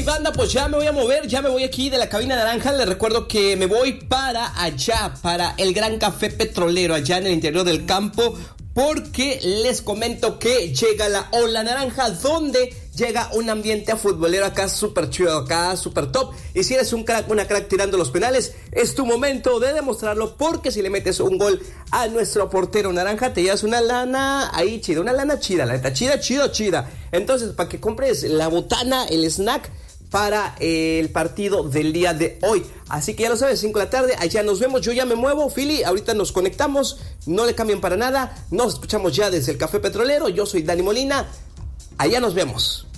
mi banda, pues ya me voy a mover, ya me voy aquí de la cabina naranja. Les recuerdo que me voy para allá, para el Gran Café Petrolero, allá en el interior del campo, porque les comento que llega la Ola Naranja, donde llega un ambiente futbolero acá súper chido, acá súper top. Y si eres un crack, una crack tirando los penales, es tu momento de demostrarlo, porque si le metes un gol a nuestro portero naranja, te llevas una lana ahí chida, una lana chida, la neta, chida. Entonces, para que compres la botana, el snack para el partido del día de hoy. Así que ya lo sabes, 5 de la tarde, allá nos vemos. Yo ya me muevo, Philly, ahorita nos conectamos, no le cambien para nada. Nos escuchamos ya desde el Café Petrolero. Yo soy Dani Molina, allá nos vemos.